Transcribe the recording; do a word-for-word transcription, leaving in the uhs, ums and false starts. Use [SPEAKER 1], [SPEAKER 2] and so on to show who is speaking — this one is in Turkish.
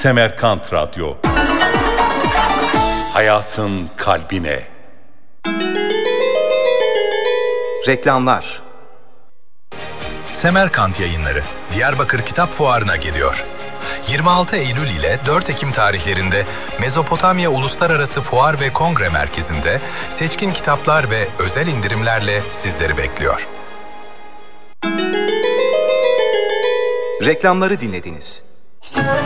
[SPEAKER 1] Semerkant Radyo. Hayatın kalbine.
[SPEAKER 2] Reklamlar.
[SPEAKER 3] Semerkant Yayınları Diyarbakır Kitap Fuarı'na geliyor. yirmi altı Eylül ile dört Ekim tarihlerinde Mezopotamya Uluslararası Fuar ve Kongre Merkezi'nde seçkin kitaplar ve özel indirimlerle sizleri bekliyor.
[SPEAKER 2] Reklamları dinlediniz.